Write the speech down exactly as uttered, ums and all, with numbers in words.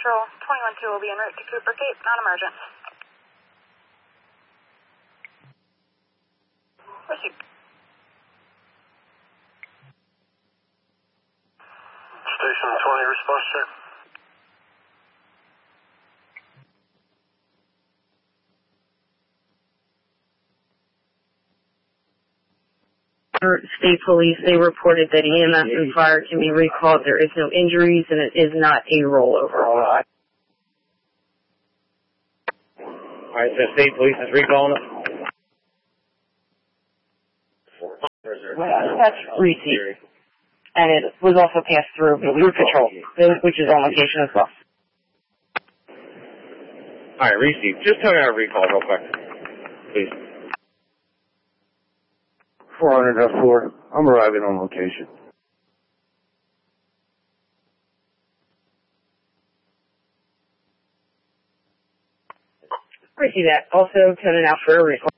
Patrol twenty-one two will be en route to Cooper Cape, non-emergent. Received. Station twenty, response check. State Police, they reported that E M S and fire can be recalled. There is no injuries, and it is not a rollover. All right. All right, so State Police is recalling it? That's receipt. And it was also passed through Route Patrol, which is on location as well. All right, receipt. Just tell me how to recall real quick, please. four hundred F four. I'm arriving on location. I see that. Also, ten and out for a recall.